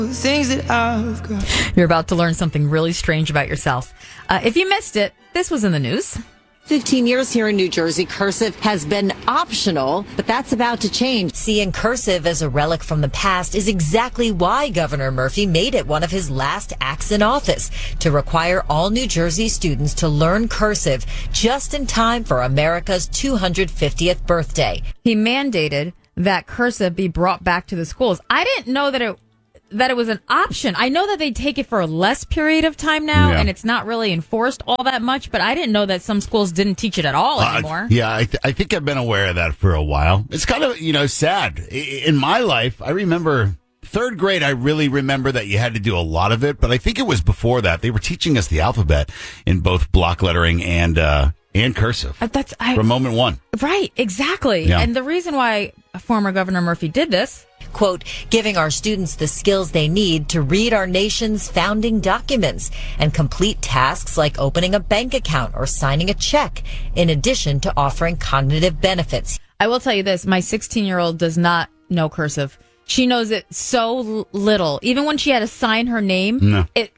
Things that I've got. You're about to learn something really strange about yourself. If you missed it, this was in the news. 15 years here in New Jersey, cursive has been optional, but that's about to change. Seeing cursive as a relic from the past is exactly why Governor Murphy made it one of his last acts in office, to require all New Jersey students to learn cursive just in time for America's 250th birthday. He mandated that cursive be brought back to the schools. I didn't know that it was an option. I know that they take it for a less period of time now, and it's not really enforced all that much, but I didn't know that some schools didn't teach it at all anymore. I think I've been aware of that for a while. It's kind of, sad. In my life, I remember third grade, I really remember that you had to do a lot of it, but I think it was before that. They were teaching us the alphabet in both block lettering and cursive from moment one. Right, exactly. Yeah. And the reason why former Governor Murphy did this, quote, giving our students the skills they need to read our nation's founding documents and complete tasks like opening a bank account or signing a check, in addition to offering cognitive benefits. I will tell you this, my 16-year-old does not know cursive. She knows it so little. Even when she had to sign her name, no. It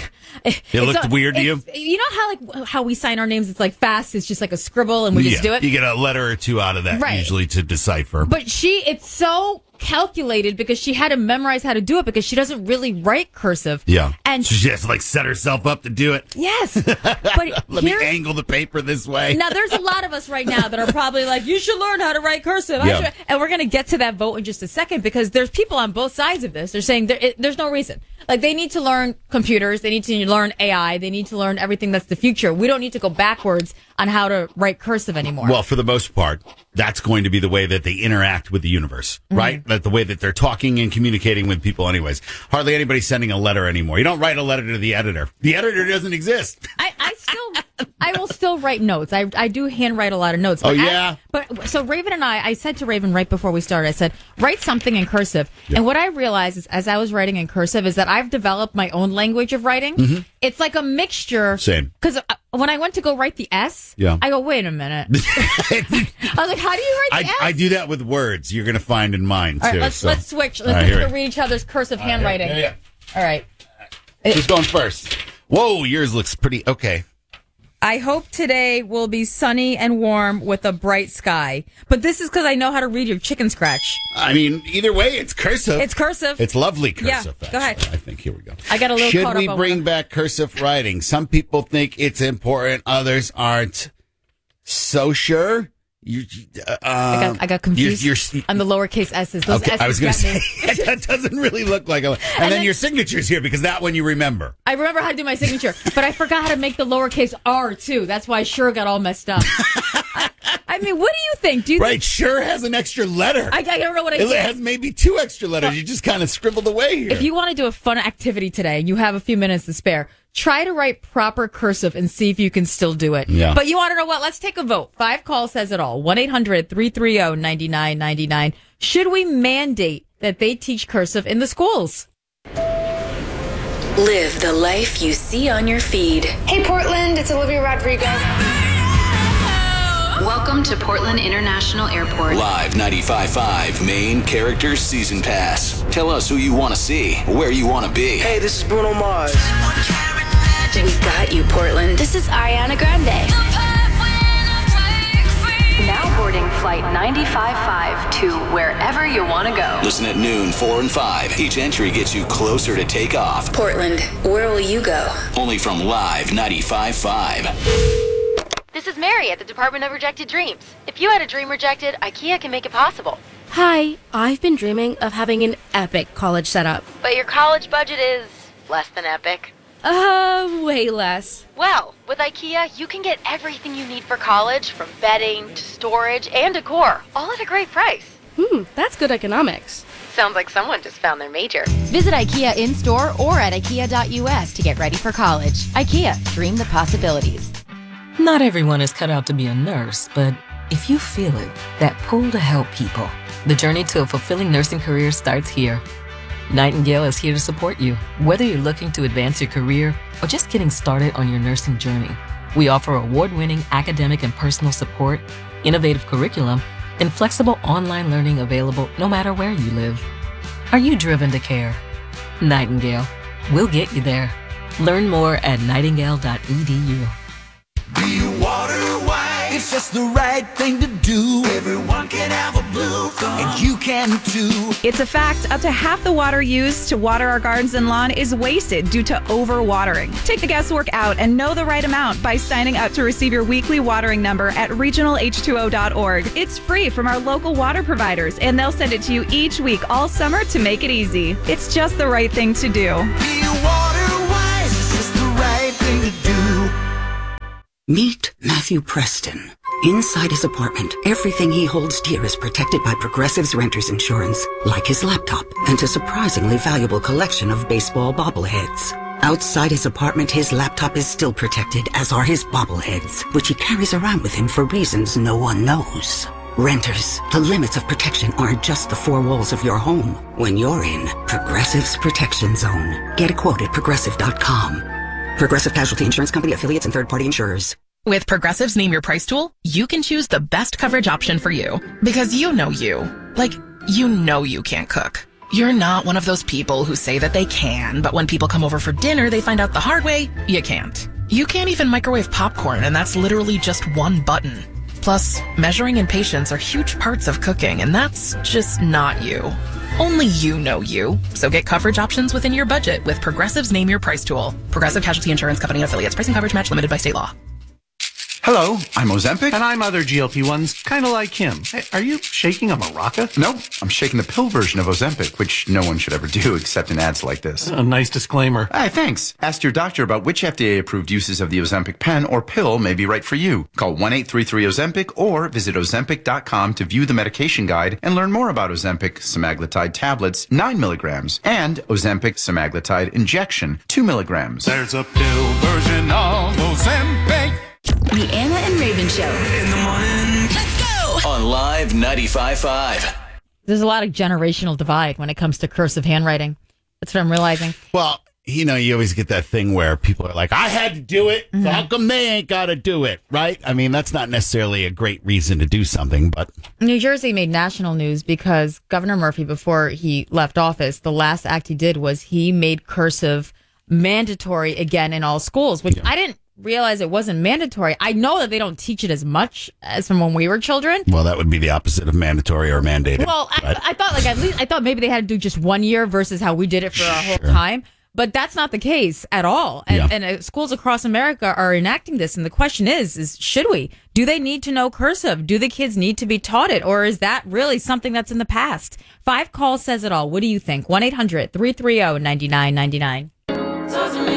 looked weird to you? You know how we sign our names, it's like fast, it's just like a scribble and we just do it? You get a letter or two out of that usually to decipher. But it's so calculated because she had to memorize how to do it because she doesn't really write cursive. Yeah. And so she has to set herself up to do it. Yes. But Let me angle the paper this way. Now, there's a lot of us right now that are probably like, you should learn how to write cursive. Yeah. And we're going to get to that vote in just a second because there's people on both sides of this. They're saying there's no reason. Like, they need to learn computers. They need to learn AI. They need to learn everything that's the future. We don't need to go backwards on how to write cursive anymore. Well, for the most part, that's going to be the way that they interact with the universe, right? That the way that they're talking and communicating with people anyways. Hardly anybody's sending a letter anymore. You don't write a letter to the editor. The editor doesn't exist. I will still write notes. I do handwrite a lot of notes. But yeah? So Raven and I said to Raven right before we started, I said, write something in cursive. Yeah. And what I realized is, as I was writing in cursive, is that I've developed my own language of writing. Mm-hmm. It's like a mixture. Same. Because when I went to go write the S, I go, wait a minute. I was like, how do you write the S? I do that with words. You're going to find in mine, too. All right, let's switch. Let's read each other's cursive handwriting. Yeah. All right. Who's going first? Whoa, yours looks pretty okay. I hope today will be sunny and warm with a bright sky. But this is because I know how to read your chicken scratch. I mean, either way, it's cursive. It's cursive. It's lovely cursive. Yeah, go ahead. I think, here we go. I got a little Should caught we up bring back cursive writing? Some people think it's important. Others aren't so sure. I got confused on the lowercase s's. Those s's I was going to say, me. that doesn't really look like a... And then your signature's here because that one you remember. I remember how to do my signature, but I forgot how to make the lowercase r, too. That's why sure got all messed up. I mean, what do you think? Do you think... Sure has an extra letter. I don't know what I did. did. It has maybe 2 extra letters. You just kind of scribbled away here. If you want to do a fun activity today and you have a few minutes to spare, try to write proper cursive and see if you can still do it. Yeah. But you want to know what? Let's take a vote. 5 call says it all. 1-800-330-9999. Should we mandate that they teach cursive in the schools? Live the life you see on your feed. Hey, Portland, it's Olivia Rodrigo. Welcome to Portland International Airport. Live 95.5 main character season pass. Tell us who you want to see, where you want to be. Hey, this is Bruno Mars. We got you, Portland. This is Ariana Grande. Now boarding flight 95.5 to wherever you want to go. Listen at noon, 4 and 5. Each entry gets you closer to take off. Portland, where will you go? Only from Live 95.5. This is Mary at the Department of Rejected Dreams. If you had a dream rejected, IKEA can make it possible. Hi, I've been dreaming of having an epic college setup. But your college budget is less than epic. Way less. Well, with IKEA, you can get everything you need for college, from bedding to storage and decor, all at a great price. That's good economics. Sounds like someone just found their major. Visit IKEA in-store or at ikea.us to get ready for college. IKEA, dream the possibilities. Not everyone is cut out to be a nurse, but if you feel it, that pull to help people, the journey to a fulfilling nursing career starts here. Nightingale is here to support you, whether you're looking to advance your career or just getting started on your nursing journey. We offer award-winning academic and personal support, innovative curriculum, and flexible online learning available no matter where you live. Are you driven to care? Nightingale. We'll get you there. Learn more at nightingale.edu. Be water wise. It's just the right thing to do. Everyone can have a blue thumb, and you can too. It's a fact. Up to half the water used to water our gardens and lawn is wasted due to overwatering. Take the guesswork out and know the right amount by signing up to receive your weekly watering number at regionalh2o.org. It's free from our local water providers, and they'll send it to you each week all summer to make it easy. It's just the right thing to do. Be water wise. It's just the right thing to do. Meet Matthew Preston. Inside his apartment, everything he holds dear is protected by Progressive's Renter's Insurance, like his laptop and a surprisingly valuable collection of baseball bobbleheads. Outside his apartment, his laptop is still protected, as are his bobbleheads, which he carries around with him for reasons no one knows. Renters, the limits of protection aren't just the four walls of your home. When you're in Progressive's Protection Zone, get a quote at Progressive.com. Progressive Casualty Insurance Company, affiliates, and third-party insurers. With Progressive's Name Your Price tool, you can choose the best coverage option for you. Because you know you. Like, you know you can't cook. You're not one of those people who say that they can, but when people come over for dinner, they find out the hard way, you can't. You can't even microwave popcorn, and that's literally just one button. Plus, measuring and patience are huge parts of cooking, and that's just not you. Only you know you. So get coverage options within your budget with Progressive's Name Your Price tool. Progressive Casualty Insurance Company and affiliates. Pricing coverage match limited by state law. Hello, I'm Ozempic. And I'm other GLP-1s, kind of like him. Hey, are you shaking a maraca? No, I'm shaking the pill version of Ozempic, which no one should ever do except in ads like this. A nice disclaimer. Hey, thanks. Ask your doctor about which FDA-approved uses of the Ozempic pen or pill may be right for you. Call 1-833-OZEMPIC or visit Ozempic.com to view the medication guide and learn more about Ozempic semaglutide tablets, 9 milligrams, and Ozempic semaglutide injection, 2 milligrams. There's a pill version of Ozempic. The Anna and Raven Show. In the morning. Let's go! On Live 95.5. There's a lot of generational divide when it comes to cursive handwriting. That's what I'm realizing. Well, you know, you always get that thing where people are like, I had to do it, so how come they ain't got to do it, right? I mean, that's not necessarily a great reason to do something, but... New Jersey made national news because Governor Murphy, before he left office, the last act he did was he made cursive mandatory again in all schools, which I didn't realize it wasn't mandatory. I know that they don't teach it as much as from when we were children. Well, that would be the opposite of mandatory or mandated. Well, I thought like at least I thought maybe they had to do just 1 year versus how we did it for our whole time. But that's not the case at all. And schools across America are enacting this. And the question is should we? Do they need to know cursive? Do the kids need to be taught it? Or is that really something that's in the past? 5 calls says it all. What do you think? 1-800-330-9999.